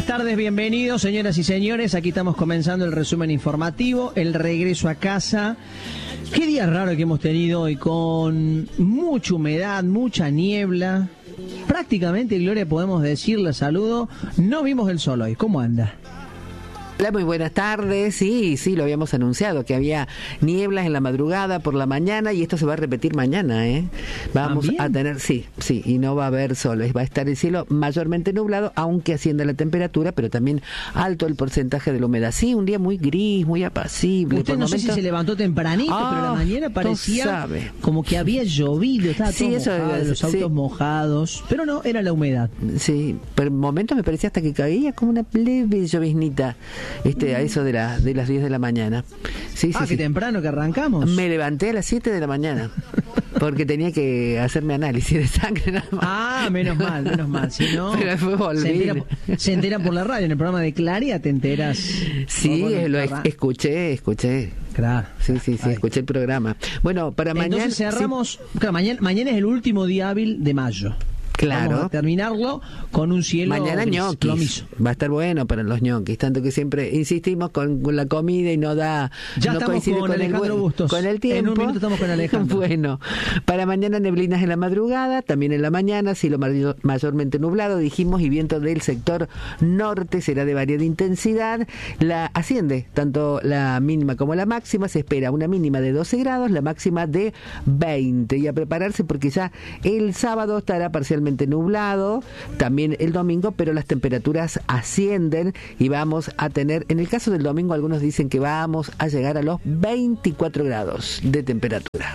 tardes, bienvenidos señoras y señores, aquí estamos comenzando el resumen informativo, el regreso a casa. Qué día raro que hemos tenido hoy, con mucha humedad, mucha niebla. Prácticamente, Gloria, podemos decirle saludo, no vimos el sol hoy. ¿Cómo anda? Hola, muy buenas tardes. Sí, lo habíamos anunciado, que había nieblas en la madrugada, por la mañana, y esto se va a repetir mañana, ¿eh? Vamos a tener, sí, y no va a haber sol, va a estar el cielo mayormente nublado, aunque asciende la temperatura, pero también alto el porcentaje de la humedad. Sí, un día muy gris, muy apacible. Usted no sé si se levantó tempranito, pero la mañana parecía como que había llovido, estaba todo mojado, los autos mojados, pero no, era la humedad. Sí, pero en momentos me parecía hasta que caía como una leve lloviznita. A eso de las 10 de la mañana. Sí. Qué temprano que arrancamos. Me levanté a las 7 de la mañana porque tenía que hacerme análisis de sangre nada más. Menos mal. Si no, se entera por la radio, en el programa de Claria te enteras. Sí, escuché. Claro. Sí, escuché el programa. Bueno, para mañana... Entonces cerramos... Sí. Claro, mañana es el último día hábil de mayo. Claro. Vamos a terminarlo con un cielo mañana ñoquis. Va a estar bueno para los ñoquis, tanto que siempre insistimos con la comida y no da. Ya no estamos con Alejandro Bustos. Con el tiempo. En un minuto estamos con Alejandro. Bueno, para mañana neblinas en la madrugada, también en la mañana, cielo mayormente nublado, dijimos, y viento del sector norte será de variada intensidad. Asciende tanto la mínima como la máxima, se espera una mínima de 12 grados, la máxima de 20. Y a prepararse porque ya el sábado estará parcialmente nublado, también el domingo, pero las temperaturas ascienden y vamos a tener, en el caso del domingo, algunos dicen que vamos a llegar a los 24 grados de temperatura.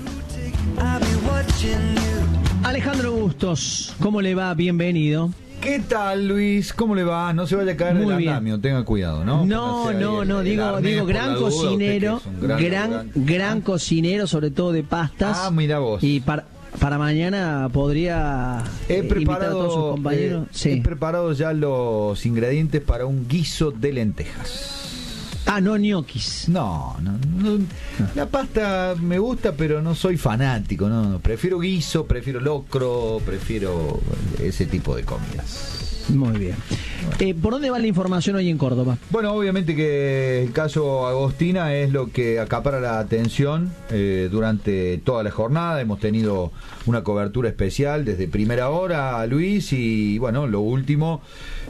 Alejandro Bustos, ¿cómo le va? Bienvenido. ¿Qué tal, Luis? ¿Cómo le va? No se vaya a caer del andamio, tenga cuidado, ¿no? No, digo gran cocinero, gran cocinero, sobre todo de pastas. Mira vos. Y para mañana podría invitar a todos sus compañeros. He preparado ya los ingredientes para un guiso de lentejas. No ñoquis. No. La pasta me gusta, pero no soy fanático, no. Prefiero guiso, prefiero locro, prefiero ese tipo de comidas. Muy bien. ¿Por dónde va la información hoy en Córdoba? Bueno, obviamente que el caso Agostina es lo que acapara la atención durante toda la jornada. Hemos tenido una cobertura especial desde primera hora, Luis, y bueno, lo último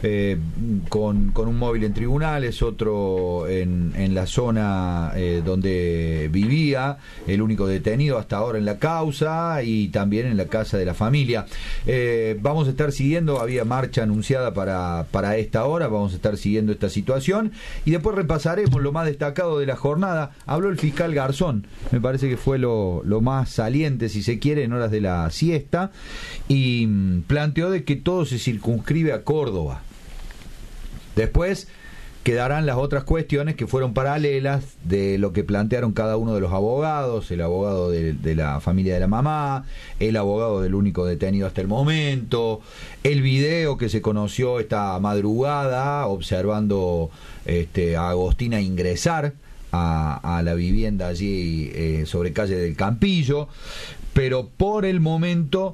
con un móvil en tribunales, otro en la zona donde vivía, el único detenido hasta ahora en la causa, y también en la casa de la familia. Vamos a estar siguiendo, había marcha anunciada para esta hora, vamos a estar siguiendo esta situación y después repasaremos lo más destacado de la jornada. Habló el fiscal Garzón, me parece que fue lo más saliente, si se quiere, en horas de la siesta, y planteó de que todo se circunscribe a Córdoba. Después quedarán las otras cuestiones que fueron paralelas de lo que plantearon cada uno de los abogados, el abogado de la familia de la mamá, el abogado del único detenido hasta el momento, el video que se conoció esta madrugada observando a Agostina ingresar a la vivienda allí sobre calle del Campillo, pero por el momento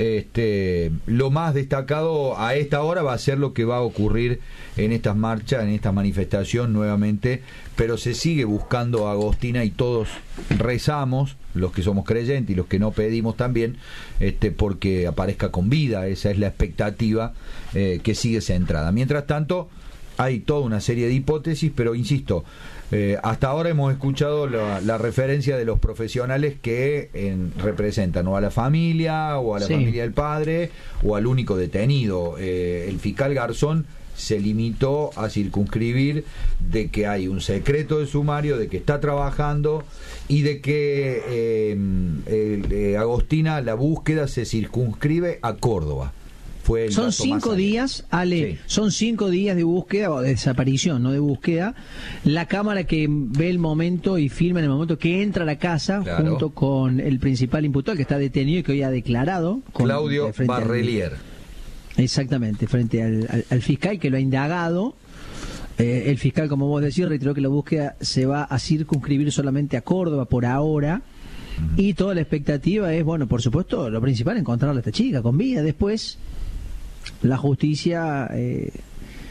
lo más destacado a esta hora va a ser lo que va a ocurrir en estas marchas, en esta manifestación nuevamente, pero se sigue buscando a Agostina y todos rezamos, los que somos creyentes y los que no pedimos también, porque aparezca con vida. Esa es la expectativa que sigue centrada. Mientras tanto, hay toda una serie de hipótesis, pero insisto, hasta ahora hemos escuchado la referencia de los profesionales que representan o a la familia o a la familia del padre o al único detenido. El fiscal Garzón se limitó a circunscribir de que hay un secreto de sumario, de que está trabajando y de que Agostina, la búsqueda se circunscribe a Córdoba. Son 5 días, Ale, sí. Son 5 días de búsqueda o de desaparición, no de búsqueda. La cámara que ve el momento y filma en el momento que entra a la casa, claro, junto con el principal imputado que está detenido y que hoy ha declarado, Claudio Barrelier. Exactamente, frente al fiscal que lo ha indagado. El fiscal, como vos decís, reiteró que la búsqueda se va a circunscribir solamente a Córdoba por ahora. Y toda la expectativa es, bueno, por supuesto, lo principal, encontrarla a esta chica con vida. Después, la justicia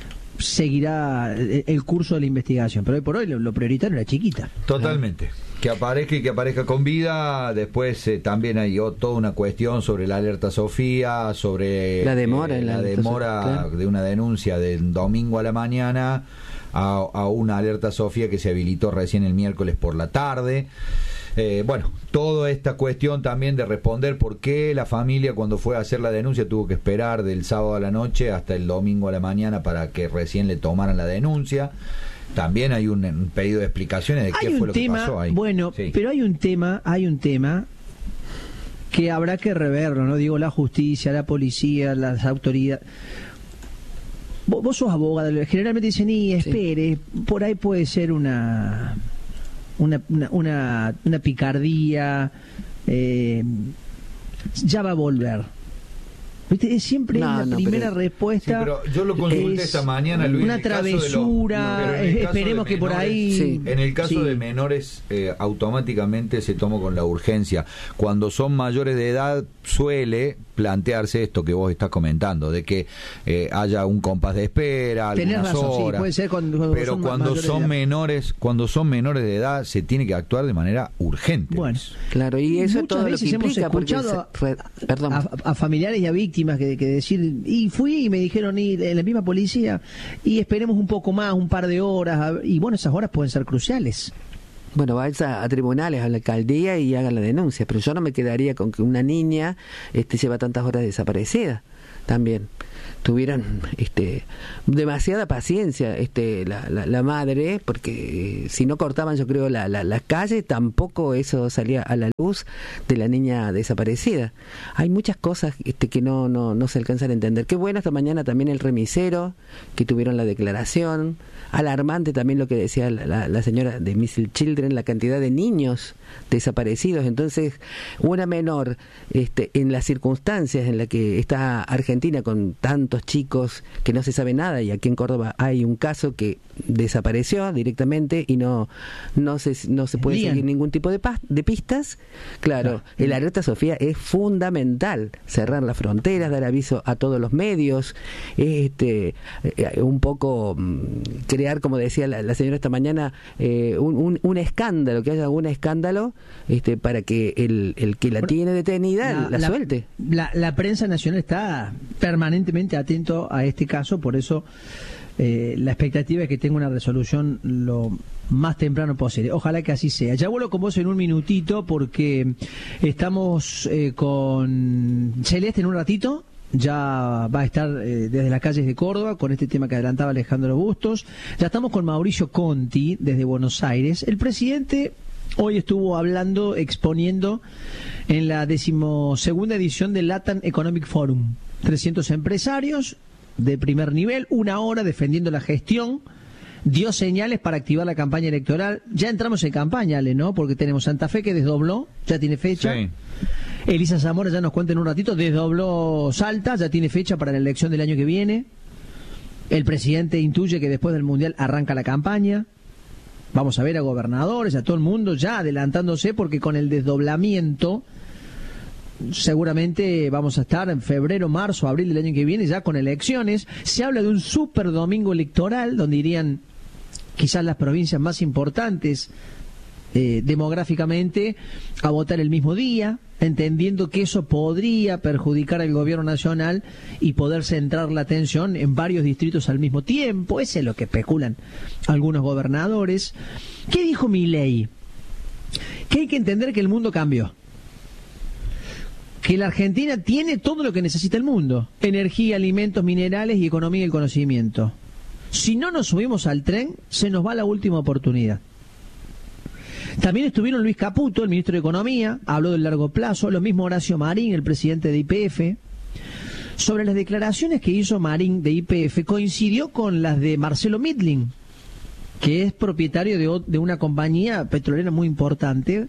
seguirá el curso de la investigación. Pero hoy por hoy lo prioritario era chiquita. Totalmente. Que aparezca y que aparezca con vida. Después también hay toda una cuestión sobre la alerta Sofía, sobre la demora, claro, de una denuncia del domingo a la mañana a una alerta Sofía que se habilitó recién el miércoles por la tarde. Bueno, toda esta cuestión también de responder por qué la familia cuando fue a hacer la denuncia tuvo que esperar del sábado a la noche hasta el domingo a la mañana para que recién le tomaran la denuncia. También hay un pedido de explicaciones de qué fue lo que pasó ahí. Bueno, sí. Pero hay un tema que habrá que reverlo, ¿no? Digo, la justicia, la policía, las autoridades. Vos sos abogado, generalmente dicen, espere, sí, por ahí puede ser una picardía, ya va a volver. ¿Viste? Es siempre la primera respuesta. Sí, pero yo lo consulté esta mañana, Luis. Una travesura, esperemos que por ahí. Sí, en el caso de menores, automáticamente se toma con la urgencia. Cuando son mayores de edad, suele plantearse esto que vos estás comentando, de que haya un compás de espera, algunas horas. Sí, puede ser pero cuando son menores de edad, se tiene que actuar de manera urgente. Bueno, claro, y eso es todo lo que hemos escuchado a familiares y a víctimas que decir, y fui y me dijeron en la misma policía, y esperemos un poco más, un par de horas, y bueno, esas horas pueden ser cruciales. Bueno, vaya a tribunales, a la alcaldía y hagan la denuncia, pero yo no me quedaría con que una niña lleva tantas horas desaparecida. También tuvieron demasiada paciencia la madre, porque si no cortaban, yo creo, las calles, tampoco eso salía a la luz de la niña desaparecida. Hay muchas cosas que no se alcanzan a entender. Qué bueno esta mañana también el remisero, que tuvieron la declaración. Alarmante también lo que decía la señora de Missing Children, la cantidad de niños desaparecidos. Entonces, una menor, en las circunstancias en las que está Argentina, con tantos chicos que no se sabe nada, y aquí en Córdoba hay un caso que desapareció directamente y no se puede seguir ningún tipo de pistas. Claro, el alerta Sofía es fundamental, cerrar las fronteras, dar aviso a todos los medios, un poco crear, como decía la señora esta mañana, un escándalo, que haya un escándalo para que el que la tiene detenida la suelte. La prensa nacional está permanentemente atento a este caso, por eso la expectativa es que tenga una resolución lo más temprano posible. Ojalá que así sea. Ya vuelvo con vos en un minutito porque estamos con Celeste en un ratito. Ya va a estar desde las calles de Córdoba con este tema que adelantaba Alejandro Bustos. Ya estamos con Mauricio Conti desde Buenos Aires. El presidente hoy estuvo hablando, exponiendo en la 12ª edición del Latin Economic Forum. 300 empresarios de primer nivel, 1 hora defendiendo la gestión, dio señales para activar la campaña electoral. Ya entramos en campaña, Ale, ¿no? Porque tenemos Santa Fe que desdobló, ya tiene fecha. Sí. Elisa Zamora ya nos cuenta en un ratito, desdobló Salta, ya tiene fecha para la elección del año que viene. El presidente intuye que después del Mundial arranca la campaña. Vamos a ver a gobernadores, a todo el mundo ya adelantándose, porque con el desdoblamiento seguramente vamos a estar en febrero, marzo, abril del año que viene ya con elecciones. Se habla de un super domingo electoral donde irían quizás las provincias más importantes demográficamente a votar el mismo día, entendiendo que eso podría perjudicar al gobierno nacional y poder centrar la atención en varios distritos al mismo tiempo. Eso es lo que especulan algunos gobernadores. ¿Qué dijo Milei? Que hay que entender que el mundo cambió, que la Argentina tiene todo lo que necesita el mundo: energía, alimentos, minerales y economía del conocimiento. Si no nos subimos al tren, se nos va la última oportunidad. También estuvieron Luis Caputo, el ministro de Economía, habló del largo plazo, lo mismo Horacio Marín, el presidente de YPF. Sobre las declaraciones que hizo Marín de YPF, coincidió con las de Marcelo Midling, que es propietario de una compañía petrolera muy importante.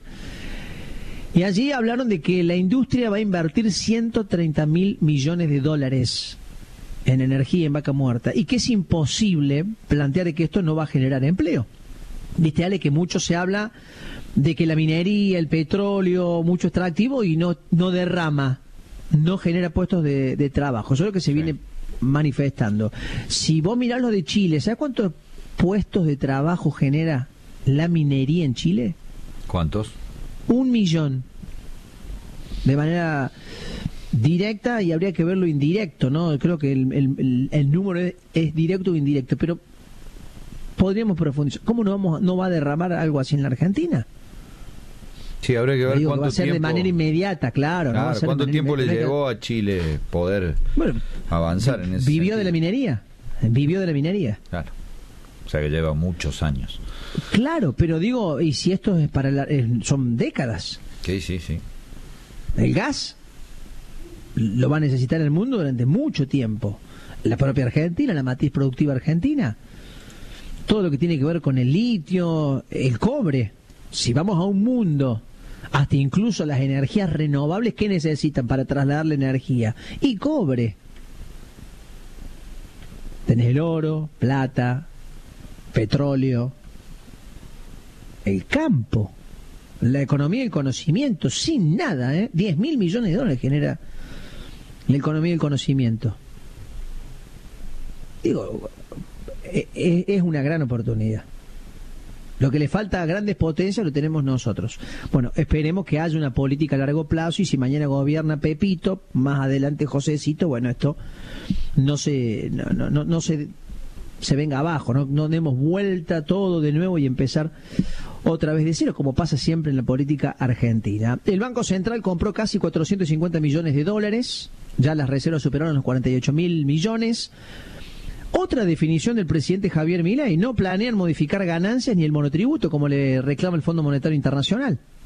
Y allí hablaron de que la industria va a invertir 130.000 millones de dólares en energía en Vaca Muerta, y que es imposible plantear que esto no va a generar empleo. Viste, Ale, que mucho se habla de que la minería, el petróleo, mucho extractivo y no derrama, no genera puestos de trabajo. Eso es lo que se viene manifestando. Si vos mirás lo de Chile, ¿sabés cuántos puestos de trabajo genera la minería en Chile? ¿Cuántos? 1 millón. De manera directa, y habría que verlo indirecto, ¿no? Creo que el número es directo o indirecto, pero podríamos profundizar. ¿Cómo no va a derramar algo así en la Argentina? Sí, habría que ver cuánto va a ser tiempo, de manera inmediata, claro. claro, no va a ser ¿cuánto tiempo le inmediata. llevó a Chile poder avanzar en ese Vivió sentido? de la minería. Vivió de la minería. Claro. O sea que lleva muchos años. Claro, pero digo, y si esto es son décadas. Sí. El gas lo va a necesitar el mundo durante mucho tiempo. La propia Argentina, la matriz productiva argentina, todo lo que tiene que ver con el litio, el cobre. Si vamos a un mundo, hasta incluso las energías renovables, ¿qué necesitan para trasladar la energía? Y cobre. Tenés el oro, plata, petróleo, el campo, la economía del conocimiento, sin nada, 10.000 millones de dólares genera la economía del conocimiento. Digo, es una gran oportunidad. Lo que le falta a grandes potencias lo tenemos nosotros. Bueno, esperemos que haya una política a largo plazo, y si mañana gobierna Pepito, más adelante Josecito, bueno, esto no se venga abajo, no demos vuelta todo de nuevo y empezar otra vez de cero, como pasa siempre en la política argentina. El Banco Central compró casi 450 millones de dólares, ya las reservas superaron los 48.000 millones. Otra definición del presidente Javier Milei: no planean modificar ganancias ni el monotributo, como le reclama el Fondo Monetario Internacional.